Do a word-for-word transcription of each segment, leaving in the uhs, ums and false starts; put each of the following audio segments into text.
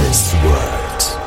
Elvis World.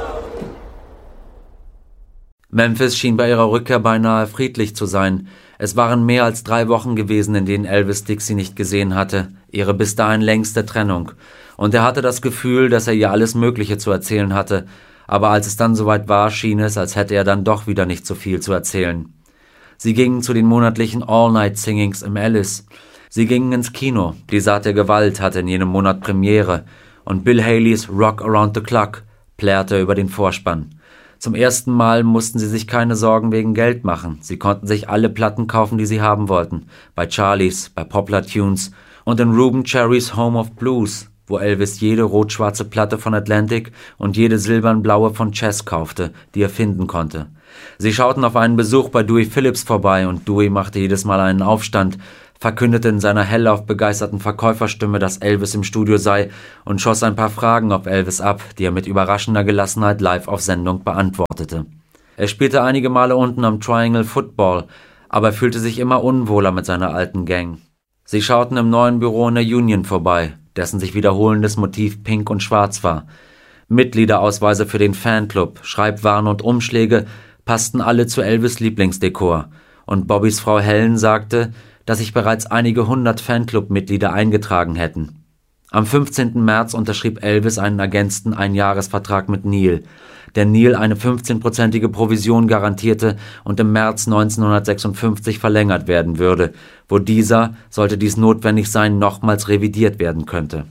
Memphis schien bei ihrer Rückkehr beinahe friedlich zu sein. Es waren mehr als drei Wochen gewesen, in denen Elvis Dixie nicht gesehen hatte, ihre bis dahin längste Trennung. Und er hatte das Gefühl, dass er ihr alles Mögliche zu erzählen hatte, aber als es dann soweit war, schien es, als hätte er dann doch wieder nicht so viel zu erzählen. Sie gingen zu den monatlichen All-Night-Singings im Alice. Sie gingen ins Kino, Blizzard der Gewalt hatte in jenem Monat Premiere, und Bill Haleys Rock Around the Clock plärrte über den Vorspann. Zum ersten Mal mussten sie sich keine Sorgen wegen Geld machen. Sie konnten sich alle Platten kaufen, die sie haben wollten. Bei Charlies, bei Poplar Tunes und in Reuben Cherrys Home of Blues, wo Elvis jede rot-schwarze Platte von Atlantic und jede silbern-blaue von Chess kaufte, die er finden konnte. Sie schauten auf einen Besuch bei Dewey Phillips vorbei und Dewey machte jedes Mal einen Aufstand, verkündete in seiner hellauf begeisterten Verkäuferstimme, dass Elvis im Studio sei und schoss ein paar Fragen auf Elvis ab, die er mit überraschender Gelassenheit live auf Sendung beantwortete. Er spielte einige Male unten am Triangle Football, aber er fühlte sich immer unwohler mit seiner alten Gang. Sie schauten im neuen Büro in der Union vorbei, dessen sich wiederholendes Motiv pink und schwarz war. Mitgliederausweise für den Fanclub, Schreibwaren und Umschläge passten alle zu Elvis' Lieblingsdekor, und Bobbys Frau Helen sagte, dass sich bereits einige hundert Fanclub-Mitglieder eingetragen hätten. Am fünfzehnten März unterschrieb Elvis einen ergänzten Einjahresvertrag mit Neil, der Neil eine fünfzehnprozentige Provision garantierte und im März neunzehnhundertsechsundfünfzig verlängert werden würde, wo dieser, sollte dies notwendig sein, nochmals revidiert werden könnte.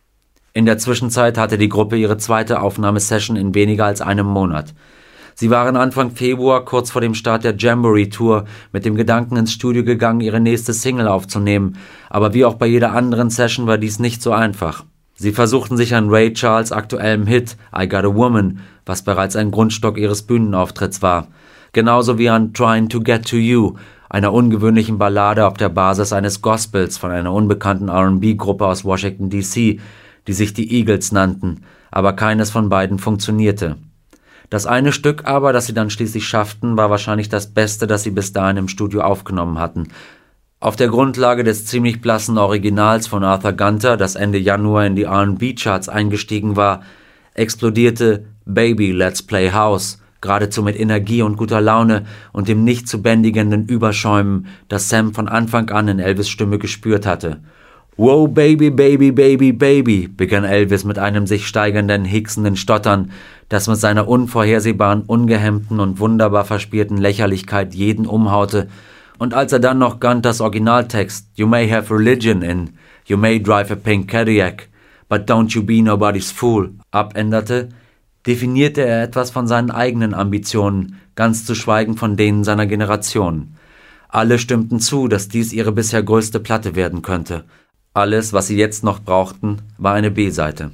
In der Zwischenzeit hatte die Gruppe ihre zweite Aufnahmesession in weniger als einem Monat. Sie waren Anfang Februar, kurz vor dem Start der Jamboree-Tour, mit dem Gedanken ins Studio gegangen, ihre nächste Single aufzunehmen, aber wie auch bei jeder anderen Session war dies nicht so einfach. Sie versuchten sich an Ray Charles' aktuellem Hit I Got a Woman, was bereits ein Grundstock ihres Bühnenauftritts war, genauso wie an Trying to Get to You, einer ungewöhnlichen Ballade auf der Basis eines Gospels von einer unbekannten R and B-Gruppe aus Washington D C, die sich die Eagles nannten, aber keines von beiden funktionierte. Das eine Stück aber, das sie dann schließlich schafften, war wahrscheinlich das Beste, das sie bis dahin im Studio aufgenommen hatten. Auf der Grundlage des ziemlich blassen Originals von Arthur Gunter, das Ende Januar in die R and B-Charts eingestiegen war, explodierte Baby, Let's Play House, geradezu mit Energie und guter Laune und dem nicht zu bändigenden Überschäumen, das Sam von Anfang an in Elvis' Stimme gespürt hatte. »Wow, Baby, Baby, Baby, Baby«, begann Elvis mit einem sich steigernden, hicksenden Stottern, das mit seiner unvorhersehbaren, ungehemmten und wunderbar verspielten Lächerlichkeit jeden umhaute, und als er dann noch Gunters Originaltext »You may have religion in, you may drive a pink Cadillac, but don't you be nobody's fool« abänderte, definierte er etwas von seinen eigenen Ambitionen, ganz zu schweigen von denen seiner Generation. Alle stimmten zu, dass dies ihre bisher größte Platte werden könnte. Alles, was sie jetzt noch brauchten, war eine B-Seite.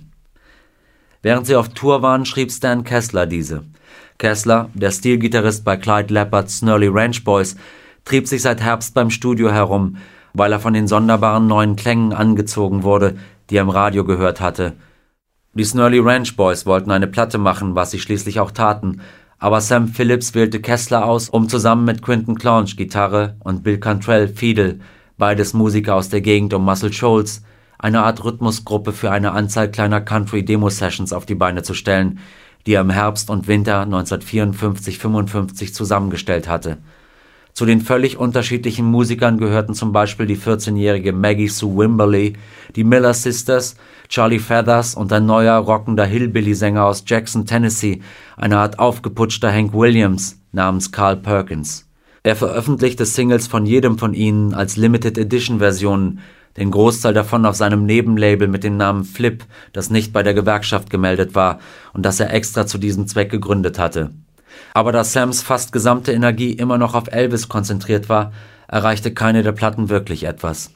Während sie auf Tour waren, schrieb Stan Kessler diese. Kessler, der Stilgitarrist bei Clyde Leppards Snurly Ranch Boys, trieb sich seit Herbst beim Studio herum, weil er von den sonderbaren neuen Klängen angezogen wurde, die er im Radio gehört hatte. Die Snurly Ranch Boys wollten eine Platte machen, was sie schließlich auch taten, aber Sam Phillips wählte Kessler aus, um zusammen mit Quinton Claunch Gitarre und Bill Cantrell Fiedel, beides Musiker aus der Gegend um Muscle Shoals, eine Art Rhythmusgruppe für eine Anzahl kleiner Country-Demo-Sessions auf die Beine zu stellen, die er im Herbst und Winter neunzehnhundertvierundfünfzig fünfundfünfzig zusammengestellt hatte. Zu den völlig unterschiedlichen Musikern gehörten zum Beispiel die vierzehnjährige Maggie Sue Wimberly, die Miller Sisters, Charlie Feathers und ein neuer, rockender Hillbilly-Sänger aus Jackson, Tennessee, eine Art aufgeputschter Hank Williams namens Carl Perkins. Er veröffentlichte Singles von jedem von ihnen als Limited-Edition-Versionen, den Großteil davon auf seinem Nebenlabel mit dem Namen Flip, das nicht bei der Gewerkschaft gemeldet war und das er extra zu diesem Zweck gegründet hatte. Aber da Sams fast gesamte Energie immer noch auf Elvis konzentriert war, erreichte keine der Platten wirklich etwas.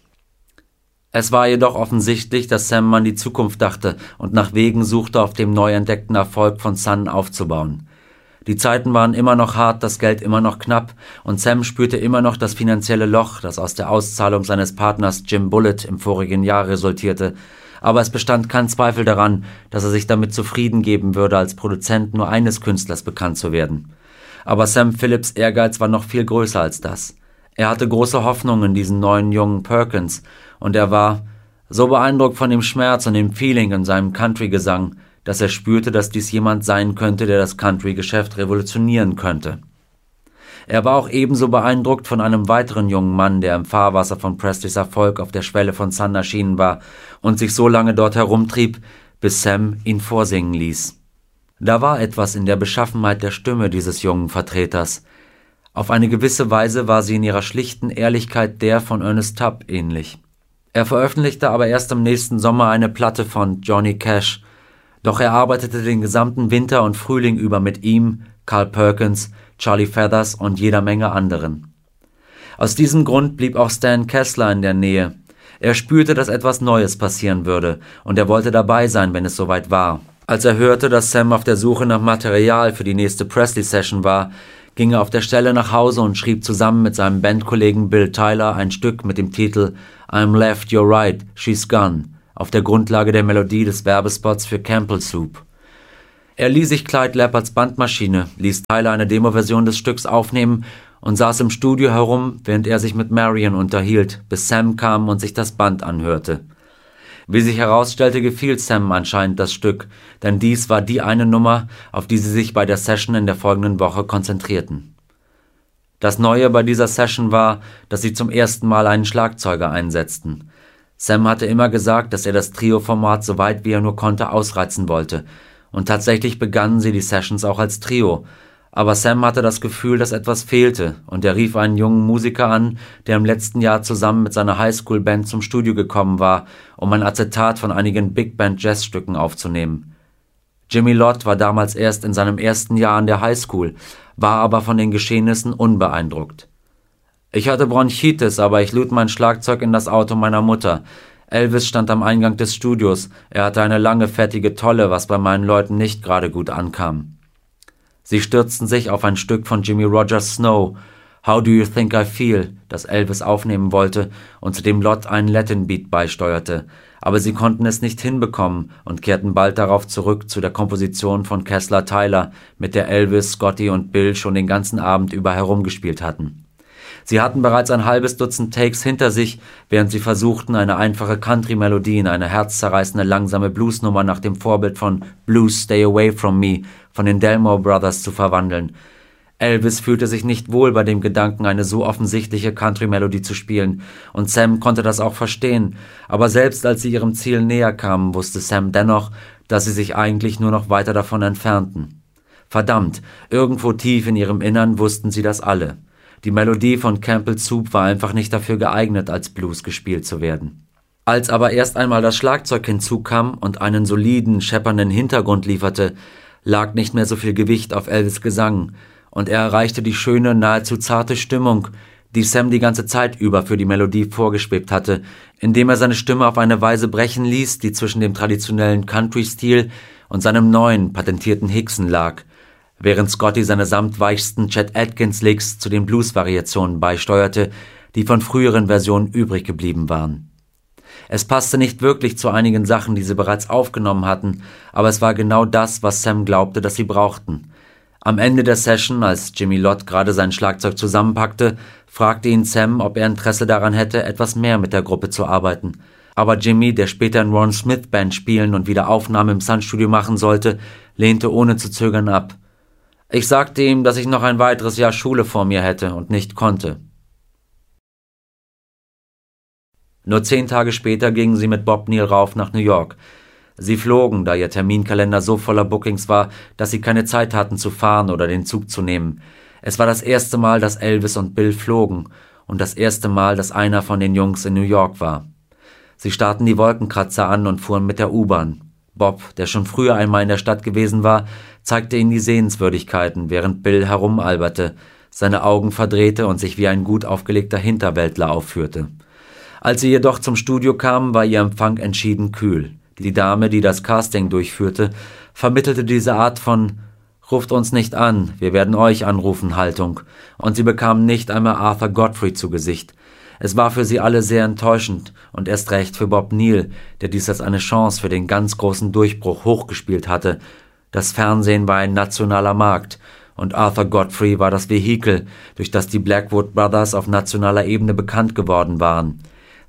Es war jedoch offensichtlich, dass Sam an die Zukunft dachte und nach Wegen suchte, auf dem neu entdeckten Erfolg von Sun aufzubauen. Die Zeiten waren immer noch hart, das Geld immer noch knapp und Sam spürte immer noch das finanzielle Loch, das aus der Auszahlung seines Partners Jim Bullitt im vorigen Jahr resultierte. Aber es bestand kein Zweifel daran, dass er sich damit zufrieden geben würde, als Produzent nur eines Künstlers bekannt zu werden. Aber Sam Phillips' Ehrgeiz war noch viel größer als das. Er hatte große Hoffnung in diesen neuen jungen Perkins und er war so beeindruckt von dem Schmerz und dem Feeling in seinem Country-Gesang, dass er spürte, dass dies jemand sein könnte, der das Country-Geschäft revolutionieren könnte. Er war auch ebenso beeindruckt von einem weiteren jungen Mann, der im Fahrwasser von Presleys Erfolg auf der Schwelle von Sun erschienen war und sich so lange dort herumtrieb, bis Sam ihn vorsingen ließ. Da war etwas in der Beschaffenheit der Stimme dieses jungen Vertreters. Auf eine gewisse Weise war sie in ihrer schlichten Ehrlichkeit der von Ernest Tubb ähnlich. Er veröffentlichte aber erst im nächsten Sommer eine Platte von Johnny Cash, doch er arbeitete den gesamten Winter und Frühling über mit ihm, Carl Perkins, Charlie Feathers und jeder Menge anderen. Aus diesem Grund blieb auch Stan Kessler in der Nähe. Er spürte, dass etwas Neues passieren würde, und er wollte dabei sein, wenn es soweit war. Als er hörte, dass Sam auf der Suche nach Material für die nächste Presley-Session war, ging er auf der Stelle nach Hause und schrieb zusammen mit seinem Bandkollegen Bill Tyler ein Stück mit dem Titel I'm Left, You're Right, She's Gone auf der Grundlage der Melodie des Werbespots für Campbell Soup. Er lieh sich Clyde Leppards Bandmaschine, ließ Tyler eine Demo-Version des Stücks aufnehmen und saß im Studio herum, während er sich mit Marion unterhielt, bis Sam kam und sich das Band anhörte. Wie sich herausstellte, gefiel Sam anscheinend das Stück, denn dies war die eine Nummer, auf die sie sich bei der Session in der folgenden Woche konzentrierten. Das Neue bei dieser Session war, dass sie zum ersten Mal einen Schlagzeuger einsetzten. Sam hatte immer gesagt, dass er das Trio-Format so weit wie er nur konnte ausreizen wollte, und tatsächlich begannen sie die Sessions auch als Trio, aber Sam hatte das Gefühl, dass etwas fehlte, und er rief einen jungen Musiker an, der im letzten Jahr zusammen mit seiner Highschool-Band zum Studio gekommen war, um ein Acetat von einigen Big-Band-Jazzstücken aufzunehmen. Jimmy Lott war damals erst in seinem ersten Jahr an der Highschool, war aber von den Geschehnissen unbeeindruckt. Ich hatte Bronchitis, aber ich lud mein Schlagzeug in das Auto meiner Mutter. Elvis stand am Eingang des Studios. Er hatte eine lange, fettige Tolle, was bei meinen Leuten nicht gerade gut ankam. Sie stürzten sich auf ein Stück von Jimmy Rogers Snow, How Do You Think I Feel, das Elvis aufnehmen wollte und zu dem Lott einen Latin-Beat beisteuerte, aber sie konnten es nicht hinbekommen und kehrten bald darauf zurück zu der Komposition von Kessler Tyler, mit der Elvis, Scotty und Bill schon den ganzen Abend über herumgespielt hatten. Sie hatten bereits ein halbes Dutzend Takes hinter sich, während sie versuchten, eine einfache Country-Melodie in eine herzzerreißende langsame Bluesnummer nach dem Vorbild von Blues Stay Away From Me von den Delmore Brothers zu verwandeln. Elvis fühlte sich nicht wohl bei dem Gedanken, eine so offensichtliche Country-Melodie zu spielen, und Sam konnte das auch verstehen, aber selbst als sie ihrem Ziel näher kamen, wusste Sam dennoch, dass sie sich eigentlich nur noch weiter davon entfernten. Verdammt, irgendwo tief in ihrem Innern wussten sie das alle. Die Melodie von Campbell Soup war einfach nicht dafür geeignet, als Blues gespielt zu werden. Als aber erst einmal das Schlagzeug hinzukam und einen soliden, scheppernden Hintergrund lieferte, lag nicht mehr so viel Gewicht auf Elvis' Gesang, und er erreichte die schöne, nahezu zarte Stimmung, die Sam die ganze Zeit über für die Melodie vorgeschwebt hatte, indem er seine Stimme auf eine Weise brechen ließ, die zwischen dem traditionellen Country-Stil und seinem neuen, patentierten Hickson lag, während Scotty seine samtweichsten Chet Atkins-Licks zu den Blues-Variationen beisteuerte, die von früheren Versionen übrig geblieben waren. Es passte nicht wirklich zu einigen Sachen, die sie bereits aufgenommen hatten, aber es war genau das, was Sam glaubte, dass sie brauchten. Am Ende der Session, als Jimmy Lott gerade sein Schlagzeug zusammenpackte, fragte ihn Sam, ob er Interesse daran hätte, etwas mehr mit der Gruppe zu arbeiten. Aber Jimmy, der später in Ron Smith Band spielen und wieder Aufnahmen im Sun-Studio machen sollte, lehnte ohne zu zögern ab. Ich sagte ihm, dass ich noch ein weiteres Jahr Schule vor mir hätte und nicht konnte. Nur zehn Tage später gingen sie mit Bob Neal rauf nach New York. Sie flogen, da ihr Terminkalender so voller Bookings war, dass sie keine Zeit hatten zu fahren oder den Zug zu nehmen. Es war das erste Mal, dass Elvis und Bill flogen und das erste Mal, dass einer von den Jungs in New York war. Sie starrten die Wolkenkratzer an und fuhren mit der U-Bahn. Bob, der schon früher einmal in der Stadt gewesen war, zeigte ihnen die Sehenswürdigkeiten, während Bill herumalberte, seine Augen verdrehte und sich wie ein gut aufgelegter Hinterwäldler aufführte. Als sie jedoch zum Studio kamen, war ihr Empfang entschieden kühl. Die Dame, die das Casting durchführte, vermittelte diese Art von »Ruft uns nicht an, wir werden euch anrufen« Haltung, und sie bekamen nicht einmal Arthur Godfrey zu Gesicht. Es war für sie alle sehr enttäuschend und erst recht für Bob Neal, der dies als eine Chance für den ganz großen Durchbruch hochgespielt hatte. Das Fernsehen war ein nationaler Markt und Arthur Godfrey war das Vehikel, durch das die Blackwood Brothers auf nationaler Ebene bekannt geworden waren.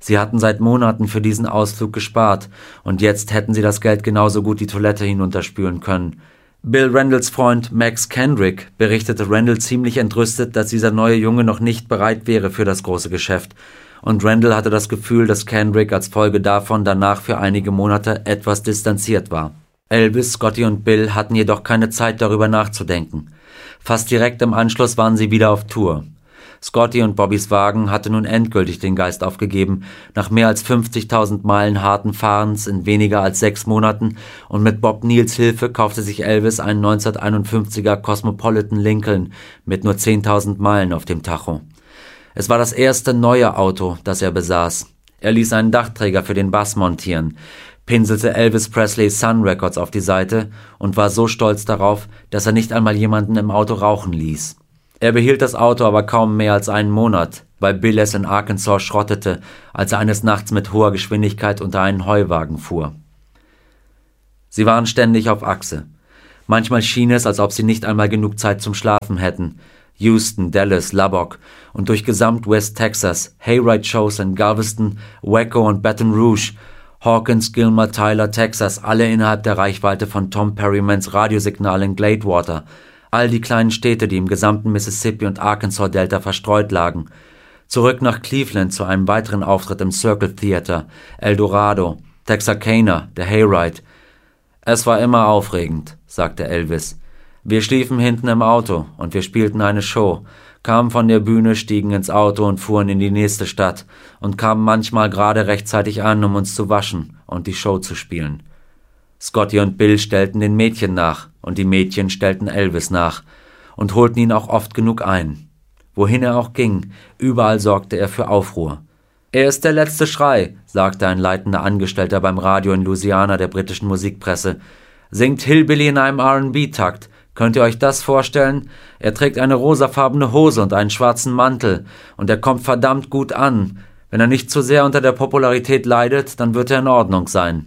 Sie hatten seit Monaten für diesen Ausflug gespart, und jetzt hätten sie das Geld genauso gut die Toilette hinunterspülen können. Bill Randalls Freund Max Kendrick berichtete Randall ziemlich entrüstet, dass dieser neue Junge noch nicht bereit wäre für das große Geschäft, und Randall hatte das Gefühl, dass Kendrick als Folge davon danach für einige Monate etwas distanziert war. Elvis, Scotty und Bill hatten jedoch keine Zeit, darüber nachzudenken. Fast direkt im Anschluss waren sie wieder auf Tour. Scotty und Bobbys Wagen hatte nun endgültig den Geist aufgegeben, nach mehr als fünfzigtausend Meilen harten Fahrens in weniger als sechs Monaten, und mit Bob Neals Hilfe kaufte sich Elvis einen neunzehnhunderteinundfünfziger Cosmopolitan Lincoln mit nur zehntausend Meilen auf dem Tacho. Es war das erste neue Auto, das er besaß. Er ließ einen Dachträger für den Bass montieren, pinselte Elvis Presleys Sun Records auf die Seite und war so stolz darauf, dass er nicht einmal jemanden im Auto rauchen ließ. Er behielt das Auto aber kaum mehr als einen Monat, weil Bill es in Arkansas schrottete, als er eines Nachts mit hoher Geschwindigkeit unter einen Heuwagen fuhr. Sie waren ständig auf Achse. Manchmal schien es, als ob sie nicht einmal genug Zeit zum Schlafen hätten. Houston, Dallas, Lubbock und durch gesamt West Texas, Hayride-Shows in Galveston, Waco und Baton Rouge, Hawkins, Gilmer, Tyler, Texas, alle innerhalb der Reichweite von Tom Perrymans Radiosignal in Gladewater, all die kleinen Städte, die im gesamten Mississippi- und Arkansas-Delta verstreut lagen. Zurück nach Cleveland zu einem weiteren Auftritt im Circle Theater, El Dorado, Texarkana, der Hayride. Es war immer aufregend, sagte Elvis. Wir schliefen hinten im Auto und wir spielten eine Show, kamen von der Bühne, stiegen ins Auto und fuhren in die nächste Stadt und kamen manchmal gerade rechtzeitig an, um uns zu waschen und die Show zu spielen. Scotty und Bill stellten den Mädchen nach und die Mädchen stellten Elvis nach und holten ihn auch oft genug ein. Wohin er auch ging, überall sorgte er für Aufruhr. Er ist der letzte Schrei, sagte ein leitender Angestellter beim Radio in Louisiana der britischen Musikpresse. Singt Hillbilly in einem R and B-Takt. Könnt ihr euch das vorstellen? Er trägt eine rosafarbene Hose und einen schwarzen Mantel und er kommt verdammt gut an. Wenn er nicht zu sehr unter der Popularität leidet, dann wird er in Ordnung sein.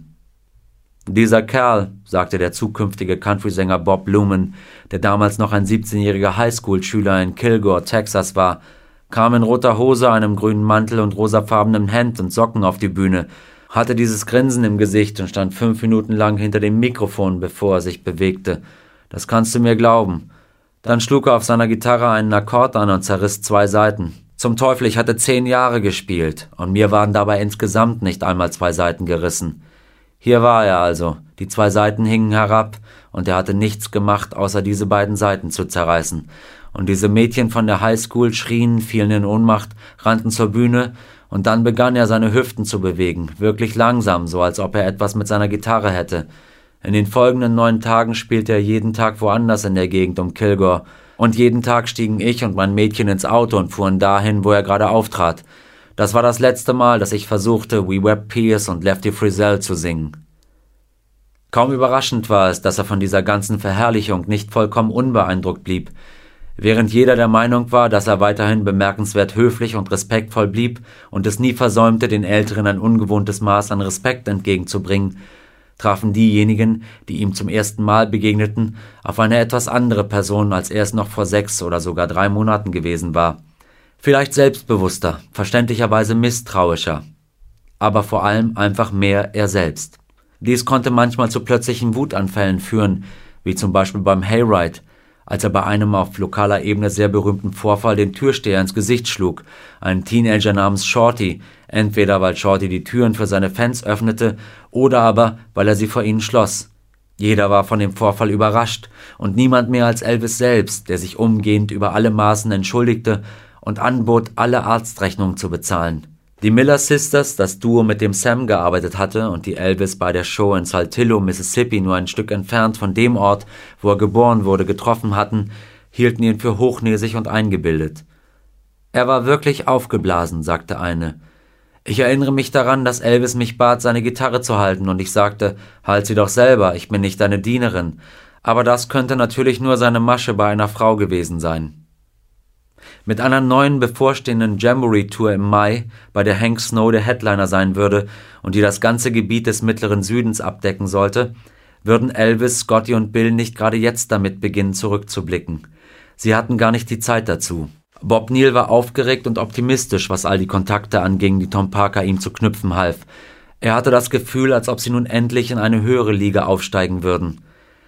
Dieser Kerl, sagte der zukünftige Country-Sänger Bob Lumen, der damals noch ein siebzehnjähriger Highschool-Schüler in Kilgore, Texas war, kam in roter Hose, einem grünen Mantel und rosafarbenem Hemd und Socken auf die Bühne, hatte dieses Grinsen im Gesicht und stand fünf Minuten lang hinter dem Mikrofon, bevor er sich bewegte. Das kannst du mir glauben. Dann schlug er auf seiner Gitarre einen Akkord an und zerriss zwei Saiten. Zum Teufel, ich hatte zehn Jahre gespielt und mir waren dabei insgesamt nicht einmal zwei Saiten gerissen. Hier war er also, die zwei Saiten hingen herab und er hatte nichts gemacht, außer diese beiden Saiten zu zerreißen. Und diese Mädchen von der Highschool schrien, fielen in Ohnmacht, rannten zur Bühne und dann begann er seine Hüften zu bewegen, wirklich langsam, so als ob er etwas mit seiner Gitarre hätte. In den folgenden neun Tagen spielte er jeden Tag woanders in der Gegend um Kilgore und jeden Tag stiegen ich und mein Mädchen ins Auto und fuhren dahin, wo er gerade auftrat. Das war das letzte Mal, dass ich versuchte, We Wept Pierce und Lefty Frizzell zu singen. Kaum überraschend war es, dass er von dieser ganzen Verherrlichung nicht vollkommen unbeeindruckt blieb. Während jeder der Meinung war, dass er weiterhin bemerkenswert höflich und respektvoll blieb und es nie versäumte, den Älteren ein ungewohntes Maß an Respekt entgegenzubringen, trafen diejenigen, die ihm zum ersten Mal begegneten, auf eine etwas andere Person, als er es noch vor sechs oder sogar drei Monaten gewesen war. Vielleicht selbstbewusster, verständlicherweise misstrauischer, aber vor allem einfach mehr er selbst. Dies konnte manchmal zu plötzlichen Wutanfällen führen, wie zum Beispiel beim Hayride, als er bei einem auf lokaler Ebene sehr berühmten Vorfall den Türsteher ins Gesicht schlug, einen Teenager namens Shorty, entweder weil Shorty die Türen für seine Fans öffnete oder aber, weil er sie vor ihnen schloss. Jeder war von dem Vorfall überrascht und niemand mehr als Elvis selbst, der sich umgehend über alle Maßen entschuldigte und anbot, alle Arztrechnungen zu bezahlen. Die Miller Sisters, das Duo, mit dem Sam gearbeitet hatte und die Elvis bei der Show in Saltillo, Mississippi, nur ein Stück entfernt von dem Ort, wo er geboren wurde, getroffen hatten, hielten ihn für hochnäsig und eingebildet. Er war wirklich aufgeblasen, sagte eine. Ich erinnere mich daran, dass Elvis mich bat, seine Gitarre zu halten, und ich sagte, halt sie doch selber, ich bin nicht deine Dienerin. Aber das könnte natürlich nur seine Masche bei einer Frau gewesen sein. Mit einer neuen bevorstehenden Jamboree-Tour im Mai, bei der Hank Snow der Headliner sein würde und die das ganze Gebiet des mittleren Südens abdecken sollte, würden Elvis, Scotty und Bill nicht gerade jetzt damit beginnen, zurückzublicken. Sie hatten gar nicht die Zeit dazu. Bob Neal war aufgeregt und optimistisch, was all die Kontakte anging, die Tom Parker ihm zu knüpfen half. Er hatte das Gefühl, als ob sie nun endlich in eine höhere Liga aufsteigen würden.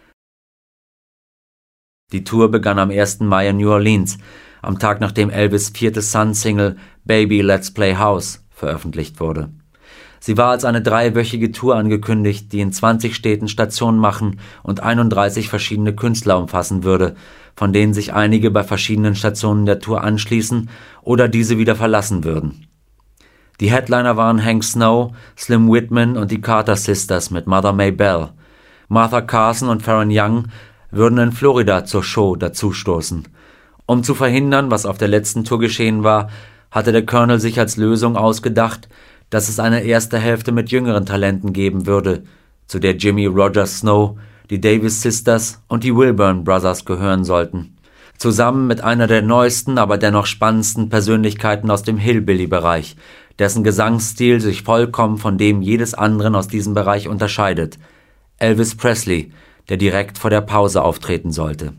Die Tour begann am ersten Mai in New Orleans, am Tag nachdem Elvis' vierte Sun-Single »Baby, Let's Play House« veröffentlicht wurde. Sie war als eine dreiwöchige Tour angekündigt, die in zwanzig Städten Station machen und einunddreißig verschiedene Künstler umfassen würde, von denen sich einige bei verschiedenen Stationen der Tour anschließen oder diese wieder verlassen würden. Die Headliner waren Hank Snow, Slim Whitman und die Carter Sisters mit Mother May Bell. Martha Carson und Faron Young würden in Florida zur Show dazustoßen. Um zu verhindern, was auf der letzten Tour geschehen war, hatte der Colonel sich als Lösung ausgedacht, dass es eine erste Hälfte mit jüngeren Talenten geben würde, zu der Jimmy Rogers Snow, die Davis Sisters und die Wilburn Brothers gehören sollten. Zusammen mit einer der neuesten, aber dennoch spannendsten Persönlichkeiten aus dem Hillbilly-Bereich, dessen Gesangsstil sich vollkommen von dem jedes anderen aus diesem Bereich unterscheidet. Elvis Presley, der direkt vor der Pause auftreten sollte.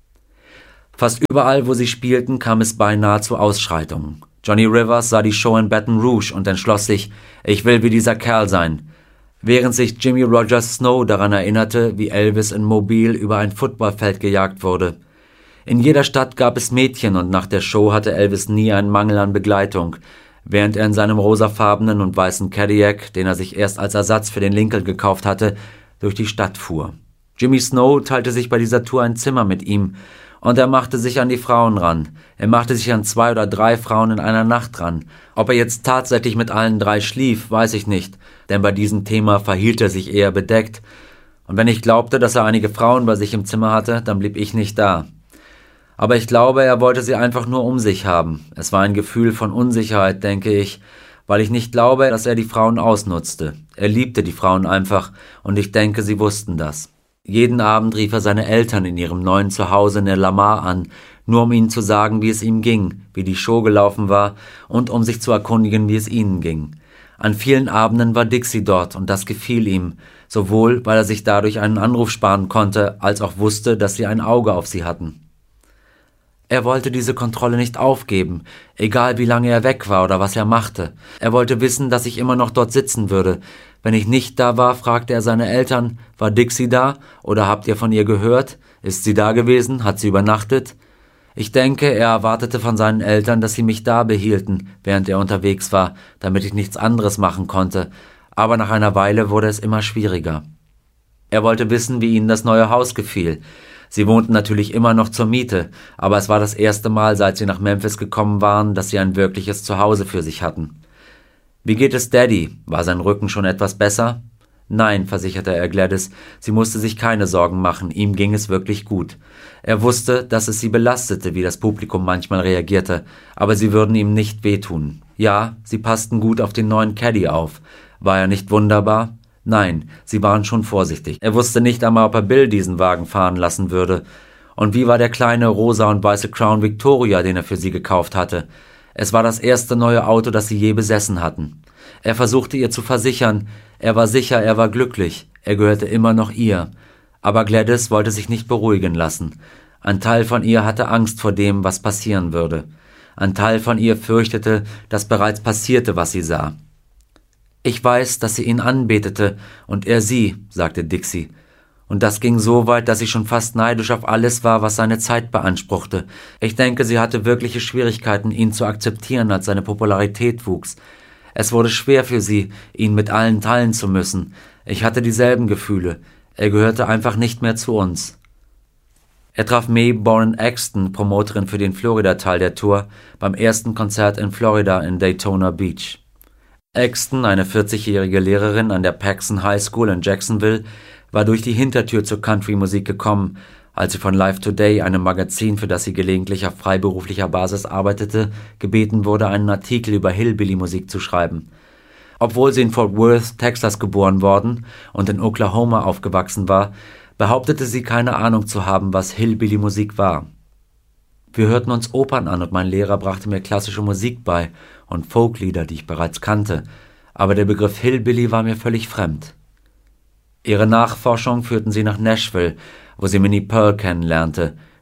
Fast überall, wo sie spielten, kam es beinahe zu Ausschreitungen. Johnny Rivers sah die Show in Baton Rouge und entschloss sich, ich will wie dieser Kerl sein. Während sich Jimmy Rogers Snow daran erinnerte, wie Elvis in Mobile über ein Footballfeld gejagt wurde. In jeder Stadt gab es Mädchen und nach der Show hatte Elvis nie einen Mangel an Begleitung, während er in seinem rosafarbenen und weißen Cadillac, den er sich erst als Ersatz für den Lincoln gekauft hatte, durch die Stadt fuhr. Jimmy Snow teilte sich bei dieser Tour ein Zimmer mit ihm und er machte sich an die Frauen ran. Er machte sich an zwei oder drei Frauen in einer Nacht ran. Ob er jetzt tatsächlich mit allen drei schlief, weiß ich nicht, denn bei diesem Thema verhielt er sich eher bedeckt. Und wenn ich glaubte, dass er einige Frauen bei sich im Zimmer hatte, dann blieb ich nicht da. Aber ich glaube, er wollte sie einfach nur um sich haben. Es war ein Gefühl von Unsicherheit, denke ich, weil ich nicht glaube, dass er die Frauen ausnutzte. Er liebte die Frauen einfach und ich denke, sie wussten das. Jeden Abend rief er seine Eltern in ihrem neuen Zuhause in der Lamar an, nur um ihnen zu sagen, wie es ihm ging, wie die Show gelaufen war und um sich zu erkundigen, wie es ihnen ging. An vielen Abenden war Dixie dort und das gefiel ihm, sowohl weil er sich dadurch einen Anruf sparen konnte, als auch wusste, dass sie ein Auge auf sie hatten. Er wollte diese Kontrolle nicht aufgeben, egal wie lange er weg war oder was er machte. Er wollte wissen, dass ich immer noch dort sitzen würde. Wenn ich nicht da war, fragte er seine Eltern, war Dixie da oder habt ihr von ihr gehört? Ist sie da gewesen? Hat sie übernachtet? Ich denke, er erwartete von seinen Eltern, dass sie mich da behielten, während er unterwegs war, damit ich nichts anderes machen konnte. Aber nach einer Weile wurde es immer schwieriger. Er wollte wissen, wie ihnen das neue Haus gefiel. Sie wohnten natürlich immer noch zur Miete, aber es war das erste Mal, seit sie nach Memphis gekommen waren, dass sie ein wirkliches Zuhause für sich hatten. »Wie geht es Daddy? War sein Rücken schon etwas besser?« »Nein«, versicherte er Gladys, sie musste sich keine Sorgen machen, ihm ging es wirklich gut. Er wusste, dass es sie belastete, wie das Publikum manchmal reagierte, aber sie würden ihm nicht wehtun. Ja, sie passten gut auf den neuen Caddy auf. War er nicht wunderbar? Nein, sie waren schon vorsichtig. Er wusste nicht einmal, ob er Bill diesen Wagen fahren lassen würde. Und wie war der kleine rosa und weiße Crown Victoria, den er für sie gekauft hatte? Es war das erste neue Auto, das sie je besessen hatten. Er versuchte ihr zu versichern, er war sicher, er war glücklich, er gehörte immer noch ihr. Aber Gladys wollte sich nicht beruhigen lassen. Ein Teil von ihr hatte Angst vor dem, was passieren würde. Ein Teil von ihr fürchtete, dass bereits passierte, was sie sah. »Ich weiß, dass sie ihn anbetete und er sie«, sagte Dixie. Und das ging so weit, dass sie schon fast neidisch auf alles war, was seine Zeit beanspruchte. Ich denke, sie hatte wirkliche Schwierigkeiten, ihn zu akzeptieren, als seine Popularität wuchs. Es wurde schwer für sie, ihn mit allen teilen zu müssen. Ich hatte dieselben Gefühle. Er gehörte einfach nicht mehr zu uns. Er traf Mae Boren Axton, Promoterin für den Florida-Teil der Tour, beim ersten Konzert in Florida in Daytona Beach. Axton, eine vierzigjährige Lehrerin an der Paxson High School in Jacksonville, war durch die Hintertür zur Country-Musik gekommen, als sie von Live Today, einem Magazin, für das sie gelegentlich auf freiberuflicher Basis arbeitete, gebeten wurde, einen Artikel über Hillbilly-Musik zu schreiben. Obwohl sie in Fort Worth, Texas geboren worden und in Oklahoma aufgewachsen war, behauptete sie keine Ahnung zu haben, was Hillbilly-Musik war. Wir hörten uns Opern an und mein Lehrer brachte mir klassische Musik bei und Folklieder, die ich bereits kannte, aber der Begriff Hillbilly war mir völlig fremd. Ihre Nachforschung führten sie nach Nashville, wo sie Minnie Pearl kennenlernte,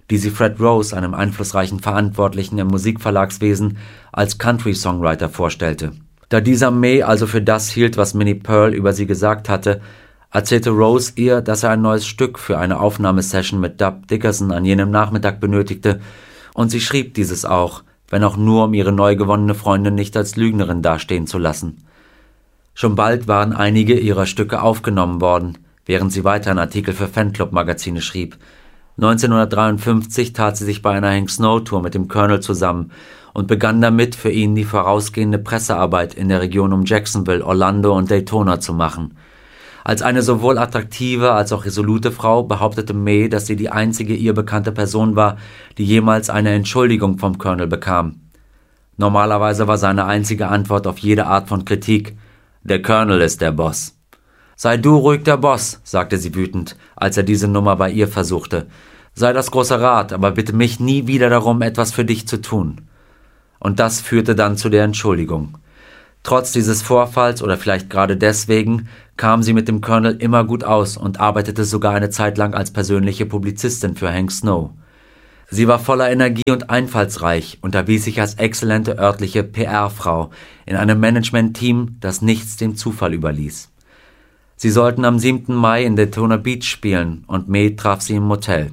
die sie Fred Rose, einem einflussreichen Verantwortlichen im Musikverlagswesen, als Country-Songwriter vorstellte. Da dieser May also für das hielt, was Minnie Pearl über sie gesagt hatte, erzählte Rose ihr, dass er ein neues Stück für eine Aufnahmesession mit Dub Dickerson an jenem Nachmittag benötigte, und sie schrieb dieses auch, wenn auch nur, um ihre neu gewonnene Freundin nicht als Lügnerin dastehen zu lassen. Schon bald waren einige ihrer Stücke aufgenommen worden, während sie weiter einen Artikel für Fanclub-Magazine schrieb. neunzehnhundertdreiundfünfzig tat sie sich bei einer Hank Snow-Tour mit dem Colonel zusammen und begann damit, für ihn die vorausgehende Pressearbeit in der Region um Jacksonville, Orlando und Daytona zu machen. Als eine sowohl attraktive als auch resolute Frau behauptete May, dass sie die einzige ihr bekannte Person war, die jemals eine Entschuldigung vom Colonel bekam. Normalerweise war seine einzige Antwort auf jede Art von Kritik: Der Colonel ist der Boss. »Sei du ruhig der Boss«, sagte sie wütend, als er diese Nummer bei ihr versuchte. »Sei das große Rat, aber bitte mich nie wieder darum, etwas für dich zu tun.« Und das führte dann zu der Entschuldigung. Trotz dieses Vorfalls oder vielleicht gerade deswegen kam sie mit dem Colonel immer gut aus und arbeitete sogar eine Zeit lang als persönliche Publizistin für Hank Snow. Sie war voller Energie und einfallsreich und erwies sich als exzellente örtliche P R-Frau in einem Management-Team, das nichts dem Zufall überließ. Sie sollten am siebten Mai in Daytona Beach spielen und May traf sie im Motel.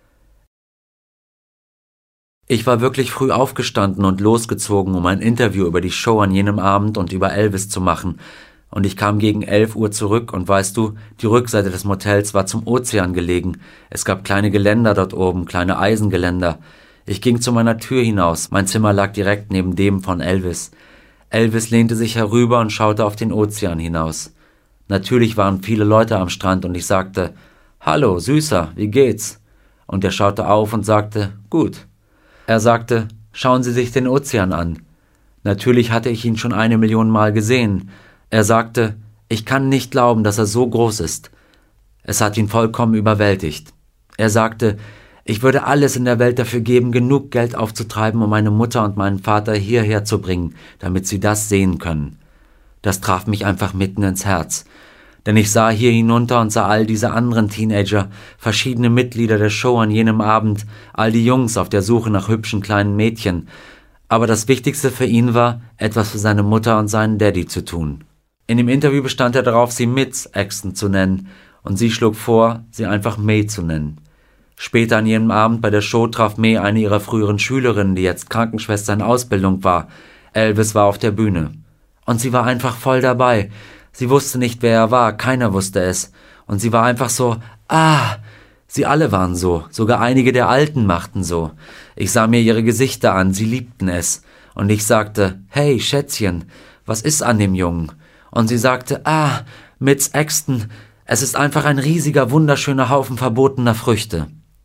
Ich war wirklich früh aufgestanden und losgezogen, um ein Interview über die Show an jenem Abend und über Elvis zu machen, und ich kam gegen elf Uhr zurück und weißt du, die Rückseite des Motels war zum Ozean gelegen. Es gab kleine Geländer dort oben, kleine Eisengeländer. Ich ging zu meiner Tür hinaus, mein Zimmer lag direkt neben dem von Elvis. Elvis lehnte sich herüber und schaute auf den Ozean hinaus. Natürlich waren viele Leute am Strand und ich sagte: »Hallo, Süßer, wie geht's?« Und er schaute auf und sagte: »Gut.« Er sagte: »Schauen Sie sich den Ozean an.« Natürlich hatte ich ihn schon eine Million Mal gesehen. Er sagte: »Ich kann nicht glauben, dass er so groß ist.« Es hat ihn vollkommen überwältigt. Er sagte: »Ich würde alles in der Welt dafür geben, genug Geld aufzutreiben, um meine Mutter und meinen Vater hierher zu bringen, damit sie das sehen können.« Das traf mich einfach mitten ins Herz. Denn ich sah hier hinunter und sah all diese anderen Teenager, verschiedene Mitglieder der Show an jenem Abend, all die Jungs auf der Suche nach hübschen kleinen Mädchen. Aber das Wichtigste für ihn war, etwas für seine Mutter und seinen Daddy zu tun. In dem Interview bestand er darauf, sie Miss Axton zu nennen, und sie schlug vor, sie einfach May zu nennen. Später an jenem Abend bei der Show traf May eine ihrer früheren Schülerinnen, die jetzt Krankenschwester in Ausbildung war. Elvis war auf der Bühne. Und sie war einfach voll dabei. Sie wusste nicht, wer er war, keiner wusste es. Und sie war einfach so, ah, sie alle waren so, sogar einige der Alten machten so. Ich sah mir ihre Gesichter an, sie liebten es. Und ich sagte: »Hey, Schätzchen, was ist an dem Jungen?« Und sie sagte: »Ah, Miss Axton, es ist einfach ein riesiger, wunderschöner Haufen verbotener Früchte.«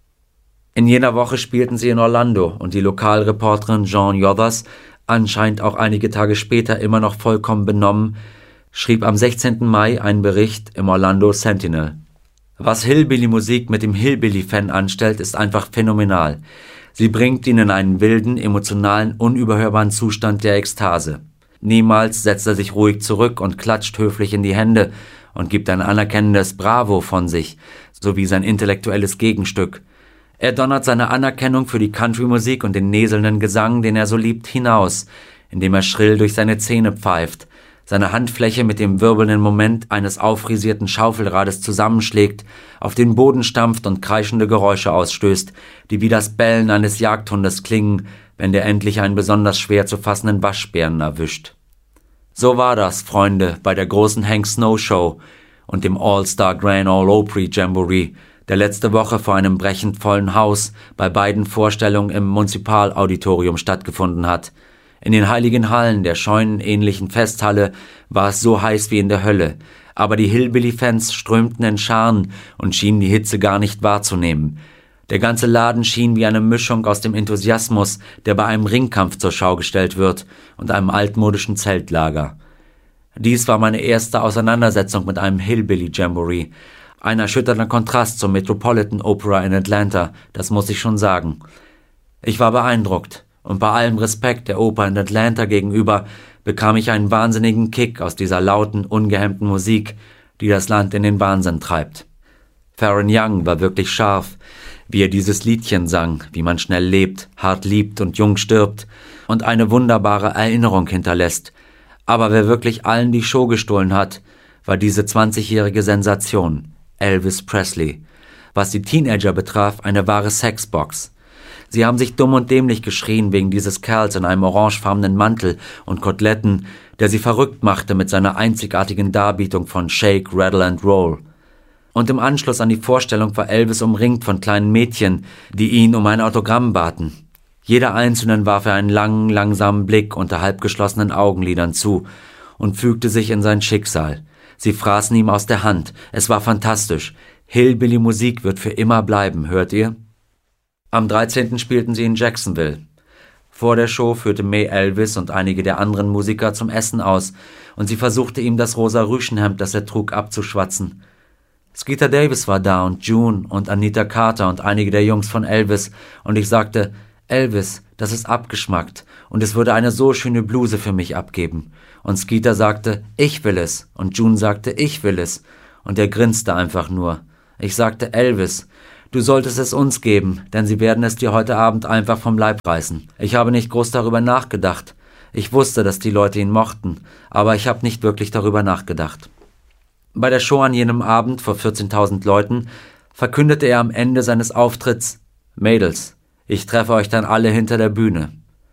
In jener Woche spielten sie in Orlando und die Lokalreporterin Jean Yothers, anscheinend auch einige Tage später immer noch vollkommen benommen, schrieb am sechzehnten Mai einen Bericht im Orlando Sentinel. Was Hillbilly-Musik mit dem Hillbilly-Fan anstellt, ist einfach phänomenal. Sie bringt ihn in einen wilden, emotionalen, unüberhörbaren Zustand der Ekstase. Niemals setzt er sich ruhig zurück und klatscht höflich in die Hände und gibt ein anerkennendes Bravo von sich, sowie sein intellektuelles Gegenstück. Er donnert seine Anerkennung für die Country-Musik und den näselnden Gesang, den er so liebt, hinaus, indem er schrill durch seine Zähne pfeift, seine Handfläche mit dem wirbelnden Moment eines auffrisierten Schaufelrades zusammenschlägt, auf den Boden stampft und kreischende Geräusche ausstößt, die wie das Bellen eines Jagdhundes klingen, wenn der endlich einen besonders schwer zu fassenden Waschbären erwischt. So war das, Freunde, bei der großen Hank Snow Show und dem All-Star Grand Ole Opry Jamboree, der letzte Woche vor einem brechend vollen Haus bei beiden Vorstellungen im Munzipalauditorium stattgefunden hat. In den heiligen Hallen der scheunenähnlichen Festhalle war es so heiß wie in der Hölle, aber die Hillbilly-Fans strömten in Scharen und schienen die Hitze gar nicht wahrzunehmen. Der ganze Laden schien wie eine Mischung aus dem Enthusiasmus, der bei einem Ringkampf zur Schau gestellt wird, und einem altmodischen Zeltlager. Dies war meine erste Auseinandersetzung mit einem Hillbilly-Jamboree. Ein erschütternder Kontrast zur Metropolitan Opera in Atlanta, das muss ich schon sagen. Ich war beeindruckt. Und bei allem Respekt der Oper in Atlanta gegenüber bekam ich einen wahnsinnigen Kick aus dieser lauten, ungehemmten Musik, die das Land in den Wahnsinn treibt. Faron Young war wirklich scharf. wie er dieses Liedchen sang, wie man schnell lebt, hart liebt und jung stirbt und eine wunderbare Erinnerung hinterlässt. Aber wer wirklich allen die Show gestohlen hat, war diese zwanzigjährige Sensation, Elvis Presley. Was die Teenager betraf, eine wahre Sexbox. Sie haben sich dumm und dämlich geschrien wegen dieses Kerls in einem orangefarbenen Mantel und Koteletten, der sie verrückt machte mit seiner einzigartigen Darbietung von Shake, Rattle and Roll. Und im Anschluss an die Vorstellung war Elvis umringt von kleinen Mädchen, die ihn um ein Autogramm baten. Jeder einzelnen warf er einen langen, langsamen Blick unter halb geschlossenen Augenlidern zu und fügte sich in sein Schicksal. Sie fraßen ihm aus der Hand. Es war fantastisch. Hillbilly-Musik wird für immer bleiben, hört ihr? Am dreizehnten spielten sie in Jacksonville. Vor der Show führte May Elvis und einige der anderen Musiker zum Essen aus und sie versuchte ihm das rosa Rüschenhemd, das er trug, abzuschwatzen. Skeeter Davis war da und June und Anita Carter und einige der Jungs von Elvis und ich sagte, Elvis, das ist abgeschmackt und es würde eine so schöne Bluse für mich abgeben. Und Skeeter sagte, ich will es und June sagte, ich will es und er grinste einfach nur. Ich sagte, Elvis, du solltest es uns geben, denn sie werden es dir heute Abend einfach vom Leib reißen. Ich habe nicht groß darüber nachgedacht. Ich wusste, dass die Leute ihn mochten, aber ich habe nicht wirklich darüber nachgedacht. Bei der Show an jenem Abend vor vierzehntausend Leuten verkündete er am Ende seines Auftritts, Mädels, ich treffe euch dann alle hinter der Bühne.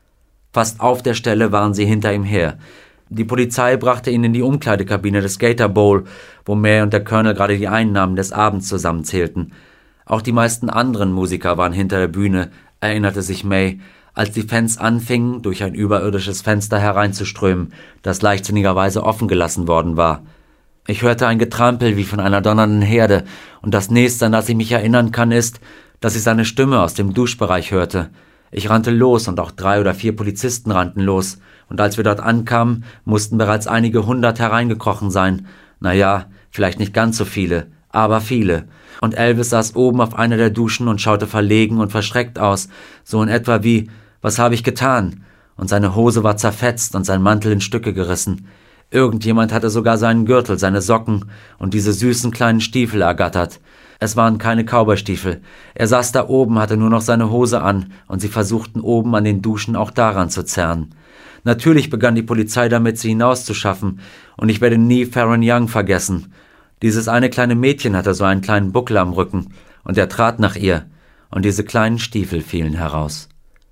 Fast auf der Stelle waren sie hinter ihm her. Die Polizei brachte ihn in die Umkleidekabine des Gator Bowl, wo May und der Colonel gerade die Einnahmen des Abends zusammenzählten. Auch die meisten anderen Musiker waren hinter der Bühne, erinnerte sich May, als die Fans anfingen, durch ein überirdisches Fenster hereinzuströmen, das leichtsinnigerweise offen gelassen worden war. Ich hörte ein Getrampel wie von einer donnernden Herde, und das nächste, an das ich mich erinnern kann, ist, dass ich seine Stimme aus dem Duschbereich hörte. Ich rannte los und auch drei oder vier Polizisten rannten los, und als wir dort ankamen, mussten bereits einige hundert hereingekrochen sein. Naja, vielleicht nicht ganz so viele, aber viele. Und Elvis saß oben auf einer der Duschen und schaute verlegen und verschreckt aus, so in etwa wie, was habe ich getan? Und seine Hose war zerfetzt und sein Mantel in Stücke gerissen. Irgendjemand hatte sogar seinen Gürtel, seine Socken und diese süßen kleinen Stiefel ergattert. Es waren keine Cowboystiefel. Er saß da oben, hatte nur noch seine Hose an und sie versuchten oben an den Duschen auch daran zu zerren. Natürlich begann die Polizei damit, sie hinauszuschaffen und ich werde nie Farron Young vergessen. Dieses eine kleine Mädchen hatte so einen kleinen Buckel am Rücken und er trat nach ihr und diese kleinen Stiefel fielen heraus.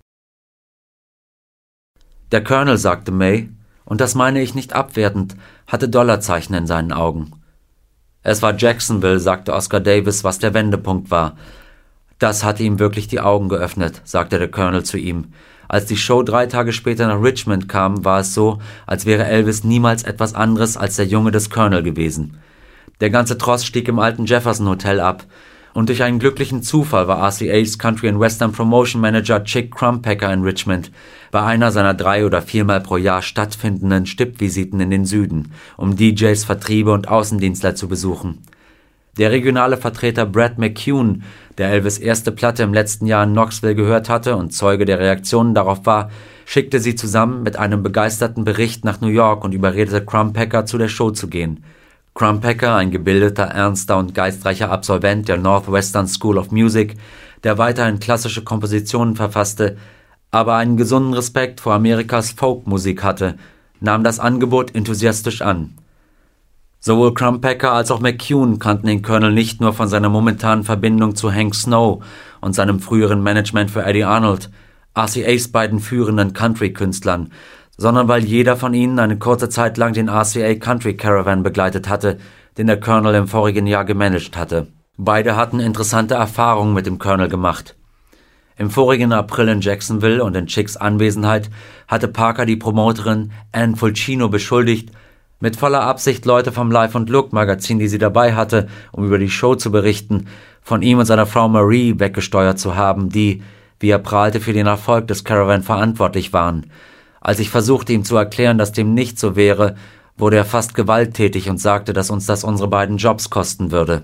Der Colonel, sagte May, und das meine ich nicht abwertend, hatte Dollarzeichen in seinen Augen. Es war Jacksonville, sagte Oscar Davis, was der Wendepunkt war. Das hatte ihm wirklich die Augen geöffnet, sagte der Colonel zu ihm. Als die Show drei Tage später nach Richmond kam, war es so, als wäre Elvis niemals etwas anderes als der Junge des Colonel gewesen. Der ganze Tross stieg im alten Jefferson Hotel ab, und durch einen glücklichen Zufall war R C A's Country and Western Promotion Manager Chick Crumpacker in Richmond bei einer seiner drei oder viermal pro Jahr stattfindenden Stippvisiten in den Süden, um D Js, Vertriebe und Außendienstler zu besuchen. Der regionale Vertreter Brad McCune, der Elvis' erste Platte im letzten Jahr in Knoxville gehört hatte und Zeuge der Reaktionen darauf war, schickte sie zusammen mit einem begeisterten Bericht nach New York und überredete Crumpacker, zu der Show zu gehen. Crumpacker, ein gebildeter, ernster und geistreicher Absolvent der Northwestern School of Music, der weiterhin klassische Kompositionen verfasste, aber einen gesunden Respekt vor Amerikas Folkmusik hatte, nahm das Angebot enthusiastisch an. Sowohl Crumpacker als auch McCune kannten den Colonel nicht nur von seiner momentanen Verbindung zu Hank Snow und seinem früheren Management für Eddie Arnold, R C A's beiden führenden Country-Künstlern, sondern weil jeder von ihnen eine kurze Zeit lang den R C A Country Caravan begleitet hatte, den der Colonel im vorigen Jahr gemanagt hatte. Beide hatten interessante Erfahrungen mit dem Colonel gemacht. Im vorigen April in Jacksonville und in Chicks Anwesenheit hatte Parker die Promoterin Ann Fulcino beschuldigt, mit voller Absicht Leute vom Life and Look Magazin, die sie dabei hatte, um über die Show zu berichten, von ihm und seiner Frau Marie weggesteuert zu haben, die, wie er prahlte, für den Erfolg des Caravan verantwortlich waren. Als ich versuchte, ihm zu erklären, dass dem nicht so wäre, wurde er fast gewalttätig und sagte, dass uns das unsere beiden Jobs kosten würde.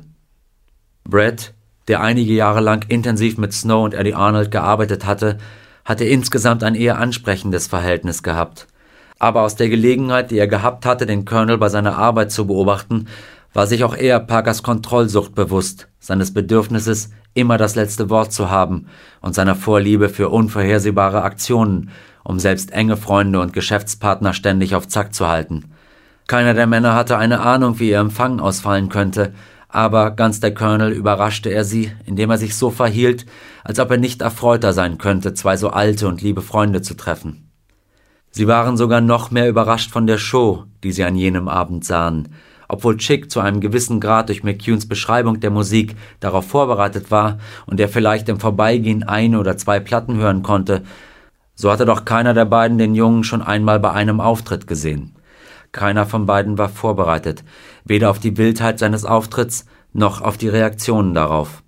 Brett, der einige Jahre lang intensiv mit Snow und Eddie Arnold gearbeitet hatte, hatte insgesamt ein eher ansprechendes Verhältnis gehabt. Aber aus der Gelegenheit, die er gehabt hatte, den Colonel bei seiner Arbeit zu beobachten, war sich auch er Parkers Kontrollsucht bewusst, seines Bedürfnisses, immer das letzte Wort zu haben und seiner Vorliebe für unvorhersehbare Aktionen, um selbst enge Freunde und Geschäftspartner ständig auf Zack zu halten. Keiner der Männer hatte eine Ahnung, wie ihr Empfang ausfallen könnte, aber ganz der Colonel überraschte er sie, indem er sich so verhielt, als ob er nicht erfreuter sein könnte, zwei so alte und liebe Freunde zu treffen. Sie waren sogar noch mehr überrascht von der Show, die sie an jenem Abend sahen. Obwohl Chick zu einem gewissen Grad durch McCunes Beschreibung der Musik darauf vorbereitet war und er vielleicht im Vorbeigehen eine oder zwei Platten hören konnte, so hatte doch keiner der beiden den Jungen schon einmal bei einem Auftritt gesehen. Keiner von beiden war vorbereitet, weder auf die Wildheit seines Auftritts noch auf die Reaktionen darauf.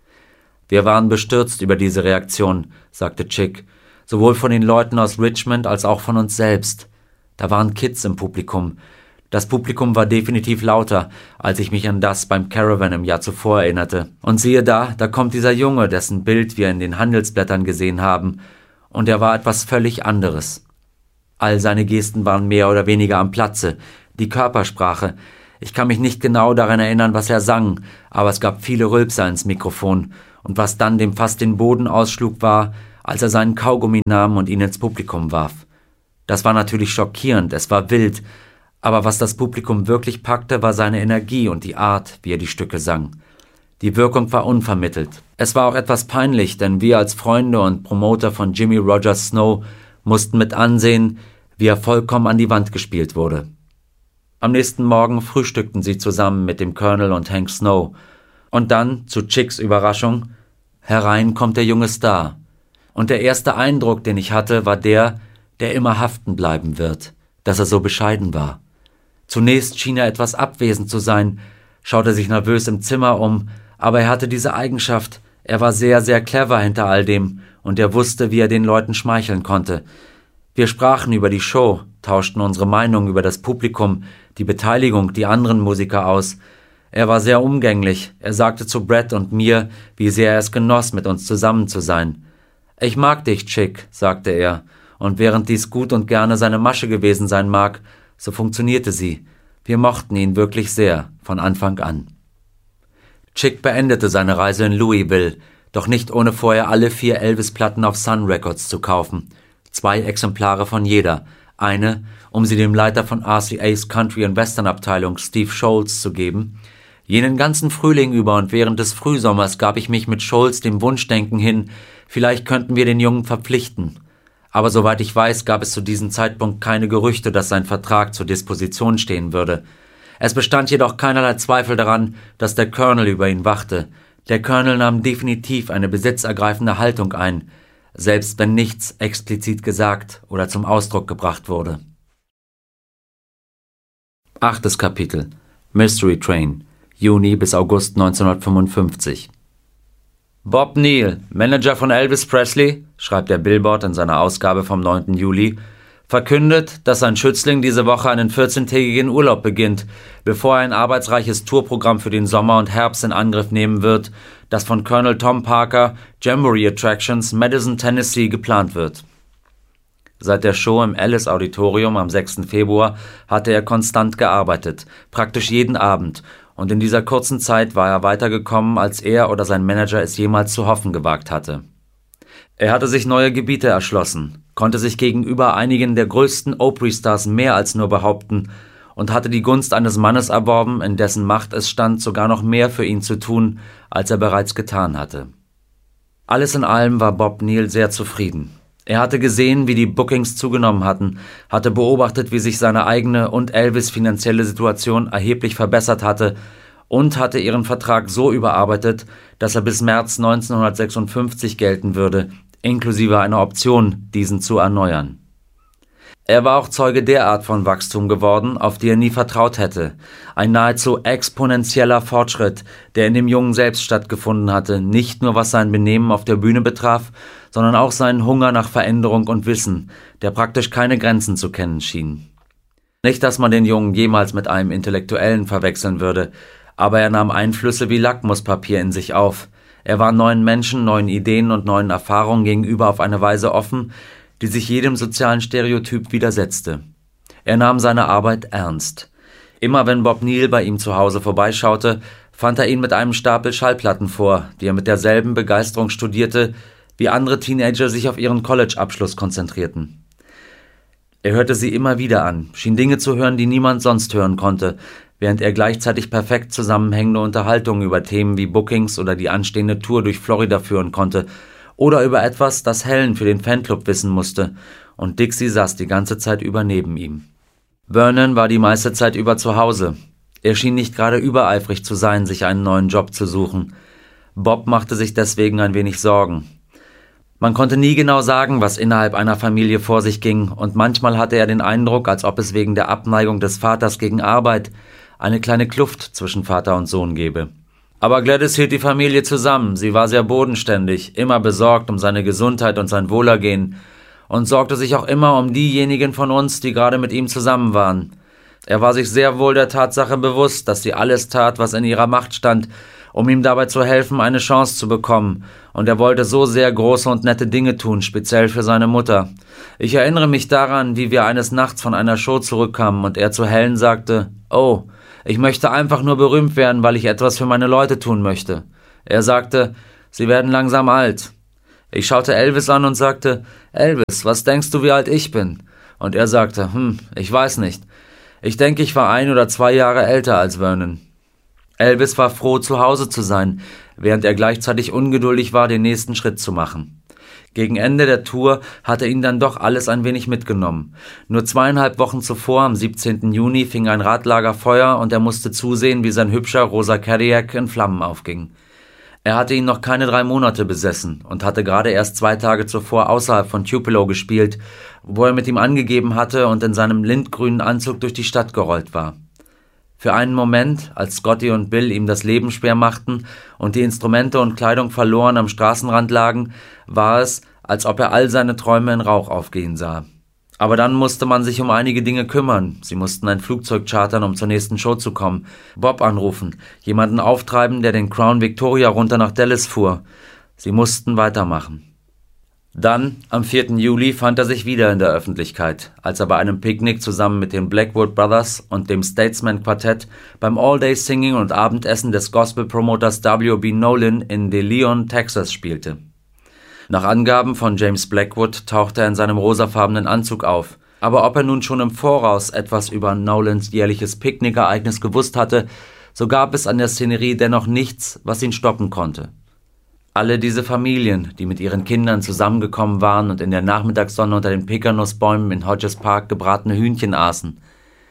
»Wir waren bestürzt über diese Reaktion«, sagte Chick, »sowohl von den Leuten aus Richmond als auch von uns selbst. Da waren Kids im Publikum. Das Publikum war definitiv lauter, als ich mich an das beim Caravan im Jahr zuvor erinnerte. Und siehe da, da kommt dieser Junge, dessen Bild wir in den Handelsblättern gesehen haben, und er war etwas völlig anderes. All seine Gesten waren mehr oder weniger am Platze, die Körpersprache. Ich kann mich nicht genau daran erinnern, was er sang, aber es gab viele Rülpser ins Mikrofon, und was dann dem fast den Boden ausschlug war, als er seinen Kaugummi nahm und ihn ins Publikum warf. Das war natürlich schockierend, es war wild, aber was das Publikum wirklich packte, war seine Energie und die Art, wie er die Stücke sang. Die Wirkung war unvermittelt. Es war auch etwas peinlich, denn wir als Freunde und Promoter von Jimmy Rogers Snow mussten mit ansehen, wie er vollkommen an die Wand gespielt wurde. Am nächsten Morgen frühstückten sie zusammen mit dem Colonel und Hank Snow. Und dann, zu Chicks Überraschung, herein kommt der junge Star. Und der erste Eindruck, den ich hatte, war der, der immer haften bleiben wird, dass er so bescheiden war. Zunächst schien er etwas abwesend zu sein, schaute sich nervös im Zimmer um, aber er hatte diese Eigenschaft, er war sehr, sehr clever hinter all dem und er wusste, wie er den Leuten schmeicheln konnte. Wir sprachen über die Show, tauschten unsere Meinung über das Publikum, die Beteiligung, die anderen Musiker aus. Er war sehr umgänglich, er sagte zu Brett und mir, wie sehr er es genoss, mit uns zusammen zu sein. »Ich mag dich, Chick«, sagte er, und während dies gut und gerne seine Masche gewesen sein mag, so funktionierte sie. Wir mochten ihn wirklich sehr, von Anfang an. Chick beendete seine Reise in Louisville, doch nicht ohne vorher alle vier Elvis-Platten auf Sun Records zu kaufen. Zwei Exemplare von jeder. Eine, um sie dem Leiter von R C A's Country- und Western-Abteilung Steve Scholz zu geben. Jenen ganzen Frühling über und während des Frühsommers gab ich mich mit Scholz dem Wunschdenken hin, vielleicht könnten wir den Jungen verpflichten. Aber soweit ich weiß, gab es zu diesem Zeitpunkt keine Gerüchte, dass sein Vertrag zur Disposition stehen würde. Es bestand jedoch keinerlei Zweifel daran, dass der Colonel über ihn wachte. Der Colonel nahm definitiv eine besitzergreifende Haltung ein, selbst wenn nichts explizit gesagt oder zum Ausdruck gebracht wurde. Achtes Kapitel. Mystery Train. Juni bis August neunzehnhundertfünfundfünfzig. Bob Neal, Manager von Elvis Presley, schreibt der Billboard in seiner Ausgabe vom neunten Juli, verkündet, dass sein Schützling diese Woche einen vierzehntägigen Urlaub beginnt, bevor er ein arbeitsreiches Tourprogramm für den Sommer und Herbst in Angriff nehmen wird, das von Colonel Tom Parker, Jamboree Attractions, Madison, Tennessee, geplant wird. Seit der Show im Alice Auditorium am sechsten Februar hatte er konstant gearbeitet, praktisch jeden Abend, und in dieser kurzen Zeit war er weitergekommen, als er oder sein Manager es jemals zu hoffen gewagt hatte. Er hatte sich neue Gebiete erschlossen, konnte sich gegenüber einigen der größten Opry-Stars mehr als nur behaupten und hatte die Gunst eines Mannes erworben, in dessen Macht es stand, sogar noch mehr für ihn zu tun, als er bereits getan hatte. Alles in allem war Bob Neal sehr zufrieden. Er hatte gesehen, wie die Bookings zugenommen hatten, hatte beobachtet, wie sich seine eigene und Elvis' finanzielle Situation erheblich verbessert hatte und hatte ihren Vertrag so überarbeitet, dass er bis März neunzehnhundertsechsundfünfzig gelten würde, inklusive einer Option, diesen zu erneuern. Er war auch Zeuge der Art von Wachstum geworden, auf die er nie vertraut hätte. Ein nahezu exponentieller Fortschritt, der in dem Jungen selbst stattgefunden hatte, nicht nur was sein Benehmen auf der Bühne betraf, sondern auch seinen Hunger nach Veränderung und Wissen, der praktisch keine Grenzen zu kennen schien. Nicht, dass man den Jungen jemals mit einem Intellektuellen verwechseln würde, aber er nahm Einflüsse wie Lackmuspapier in sich auf. Er war neuen Menschen, neuen Ideen und neuen Erfahrungen gegenüber auf eine Weise offen, die sich jedem sozialen Stereotyp widersetzte. Er nahm seine Arbeit ernst. Immer wenn Bob Neal bei ihm zu Hause vorbeischaute, fand er ihn mit einem Stapel Schallplatten vor, die er mit derselben Begeisterung studierte, wie andere Teenager sich auf ihren College-Abschluss konzentrierten. Er hörte sie immer wieder an, schien Dinge zu hören, die niemand sonst hören konnte, während er gleichzeitig perfekt zusammenhängende Unterhaltungen über Themen wie Bookings oder die anstehende Tour durch Florida führen konnte oder über etwas, das Helen für den Fanclub wissen musste, und Dixie saß die ganze Zeit über neben ihm. Vernon war die meiste Zeit über zu Hause. Er schien nicht gerade übereifrig zu sein, sich einen neuen Job zu suchen. Bob machte sich deswegen ein wenig Sorgen. Man konnte nie genau sagen, was innerhalb einer Familie vor sich ging, und manchmal hatte er den Eindruck, als ob es wegen der Abneigung des Vaters gegen Arbeit eine kleine Kluft zwischen Vater und Sohn gäbe. Aber Gladys hielt die Familie zusammen, sie war sehr bodenständig, immer besorgt um seine Gesundheit und sein Wohlergehen und sorgte sich auch immer um diejenigen von uns, die gerade mit ihm zusammen waren. Er war sich sehr wohl der Tatsache bewusst, dass sie alles tat, was in ihrer Macht stand, um ihm dabei zu helfen, eine Chance zu bekommen, und er wollte so sehr große und nette Dinge tun, speziell für seine Mutter. Ich erinnere mich daran, wie wir eines Nachts von einer Show zurückkamen und er zu Helen sagte, »Oh, ich möchte einfach nur berühmt werden, weil ich etwas für meine Leute tun möchte.« Er sagte, »Sie werden langsam alt.« Ich schaute Elvis an und sagte, »Elvis, was denkst du, wie alt ich bin?« Und er sagte, »Hm, ich weiß nicht. Ich denke, ich war ein oder zwei Jahre älter als Vernon.« Elvis war froh, zu Hause zu sein, während er gleichzeitig ungeduldig war, den nächsten Schritt zu machen. Gegen Ende der Tour hatte ihn dann doch alles ein wenig mitgenommen. Nur zweieinhalb Wochen zuvor, am siebzehnten Juni, fing ein Radlager Feuer und er musste zusehen, wie sein hübscher rosa Cadillac in Flammen aufging. Er hatte ihn noch keine drei Monate besessen und hatte gerade erst zwei Tage zuvor außerhalb von Tupelo gespielt, wo er mit ihm angegeben hatte und in seinem lindgrünen Anzug durch die Stadt gerollt war. Für einen Moment, als Scotty und Bill ihm das Leben schwer machten und die Instrumente und Kleidung verloren am Straßenrand lagen, war es, als ob er all seine Träume in Rauch aufgehen sah. Aber dann musste man sich um einige Dinge kümmern. Sie mussten ein Flugzeug chartern, um zur nächsten Show zu kommen, Bob anrufen, jemanden auftreiben, der den Crown Victoria runter nach Dallas fuhr. Sie mussten weitermachen. Dann, am vierten Juli, fand er sich wieder in der Öffentlichkeit, als er bei einem Picknick zusammen mit den Blackwood Brothers und dem Statesman Quartett beim All-Day-Singing und Abendessen des Gospel-Promoters W B Nolan in De Leon, Texas spielte. Nach Angaben von James Blackwood tauchte er in seinem rosafarbenen Anzug auf, aber ob er nun schon im Voraus etwas über Nolans jährliches Picknickereignis gewusst hatte, so gab es an der Szenerie dennoch nichts, was ihn stoppen konnte. Alle diese Familien, die mit ihren Kindern zusammengekommen waren und in der Nachmittagssonne unter den Pekanussbäumen in Hodges Park gebratene Hühnchen aßen.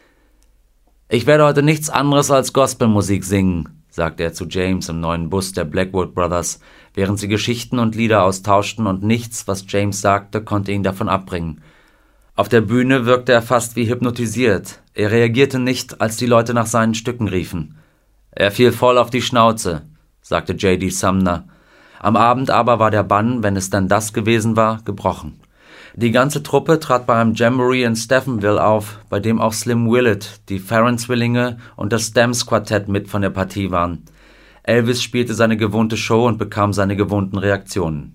»Ich werde heute nichts anderes als Gospelmusik singen«, sagte er zu James im neuen Bus der Blackwood Brothers, während sie Geschichten und Lieder austauschten, und nichts, was James sagte, konnte ihn davon abbringen. Auf der Bühne wirkte er fast wie hypnotisiert. Er reagierte nicht, als die Leute nach seinen Stücken riefen. »Er fiel voll auf die Schnauze«, sagte J D Sumner. Am Abend aber war der Bann, wenn es dann das gewesen war, gebrochen. Die ganze Truppe trat bei einem Jamboree in Stephenville auf, bei dem auch Slim Willett, die Farron-Zwillinge und das Stamps-Quartett mit von der Partie waren. Elvis spielte seine gewohnte Show und bekam seine gewohnten Reaktionen.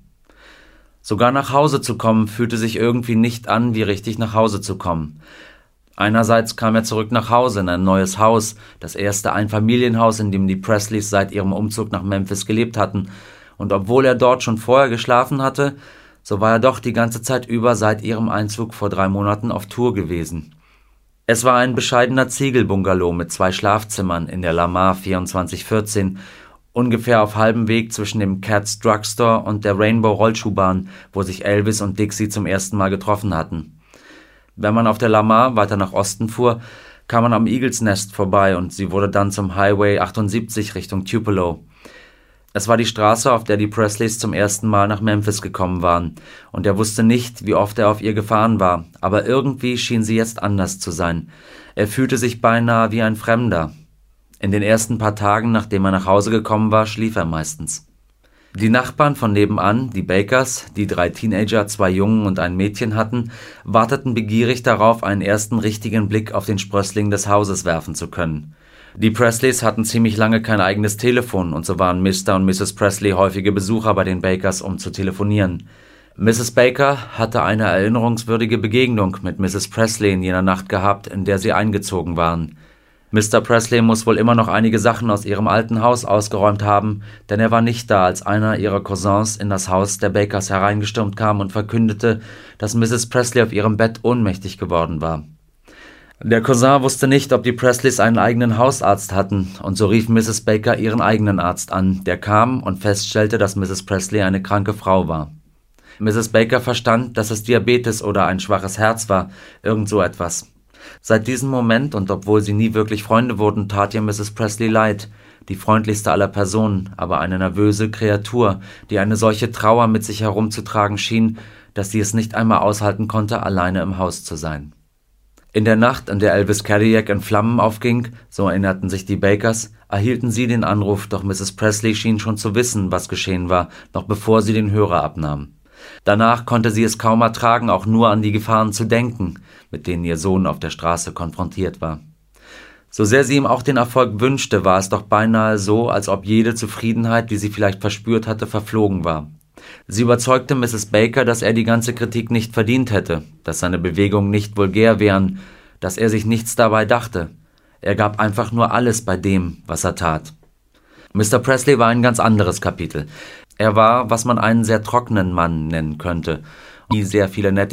Sogar nach Hause zu kommen, fühlte sich irgendwie nicht an, wie richtig nach Hause zu kommen. Einerseits kam er zurück nach Hause in ein neues Haus, das erste Einfamilienhaus, in dem die Presleys seit ihrem Umzug nach Memphis gelebt hatten, und obwohl er dort schon vorher geschlafen hatte, so war er doch die ganze Zeit über seit ihrem Einzug vor drei Monaten auf Tour gewesen. Es war ein bescheidener Ziegelbungalow mit zwei Schlafzimmern in der Lamar vierundzwanzig vierzehn, ungefähr auf halbem Weg zwischen dem Cat's Drugstore und der Rainbow Rollschuhbahn, wo sich Elvis und Dixie zum ersten Mal getroffen hatten. Wenn man auf der Lamar weiter nach Osten fuhr, kam man am Eagles Nest vorbei und sie wurde dann zum Highway achtundsiebzig Richtung Tupelo. Es war die Straße, auf der die Presleys zum ersten Mal nach Memphis gekommen waren, und er wusste nicht, wie oft er auf ihr gefahren war, aber irgendwie schien sie jetzt anders zu sein. Er fühlte sich beinahe wie ein Fremder. In den ersten paar Tagen, nachdem er nach Hause gekommen war, schlief er meistens. Die Nachbarn von nebenan, die Bakers, die drei Teenager, zwei Jungen und ein Mädchen hatten, warteten begierig darauf, einen ersten richtigen Blick auf den Sprössling des Hauses werfen zu können. Die Presleys hatten ziemlich lange kein eigenes Telefon, und so waren Mister und Misses Presley häufige Besucher bei den Bakers, um zu telefonieren. Misses Baker hatte eine erinnerungswürdige Begegnung mit Misses Presley in jener Nacht gehabt, in der sie eingezogen waren. Mister Presley muss wohl immer noch einige Sachen aus ihrem alten Haus ausgeräumt haben, denn er war nicht da, als einer ihrer Cousins in das Haus der Bakers hereingestürmt kam und verkündete, dass Misses Presley auf ihrem Bett ohnmächtig geworden war. Der Cousin wusste nicht, ob die Presleys einen eigenen Hausarzt hatten, und so rief Misses Baker ihren eigenen Arzt an, der kam und feststellte, dass Misses Presley eine kranke Frau war. Misses Baker verstand, dass es Diabetes oder ein schwaches Herz war, irgend so etwas. Seit diesem Moment, und obwohl sie nie wirklich Freunde wurden, tat ihr Misses Presley leid, die freundlichste aller Personen, aber eine nervöse Kreatur, die eine solche Trauer mit sich herumzutragen schien, dass sie es nicht einmal aushalten konnte, alleine im Haus zu sein. In der Nacht, in der Elvis Cadillac in Flammen aufging, so erinnerten sich die Bakers, erhielten sie den Anruf, doch Misses Presley schien schon zu wissen, was geschehen war, noch bevor sie den Hörer abnahm. Danach konnte sie es kaum ertragen, auch nur an die Gefahren zu denken, mit denen ihr Sohn auf der Straße konfrontiert war. So sehr sie ihm auch den Erfolg wünschte, war es doch beinahe so, als ob jede Zufriedenheit, die sie vielleicht verspürt hatte, verflogen war. Sie überzeugte Misses Baker, dass er die ganze Kritik nicht verdient hätte, dass seine Bewegungen nicht vulgär wären, dass er sich nichts dabei dachte. Er gab einfach nur alles bei dem, was er tat. Mister Presley war ein ganz anderes Kapitel. Er war, was man einen sehr trockenen Mann nennen könnte, nie sehr viele nette